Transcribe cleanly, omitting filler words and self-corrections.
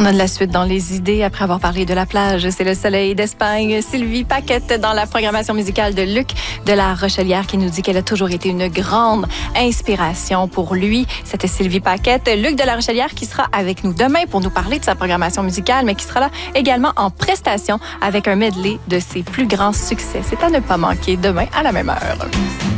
On a de la suite dans les idées après avoir parlé de la plage. C'est le soleil d'Espagne. Sylvie Paquette dans la programmation musicale de Luc de la Rochelière qui nous dit qu'elle a toujours été une grande inspiration pour lui. C'était Sylvie Paquette. Luc de la Rochelière qui sera avec nous demain pour nous parler de sa programmation musicale, mais qui sera là également en prestation avec un medley de ses plus grands succès. C'est à ne pas manquer demain à la même heure.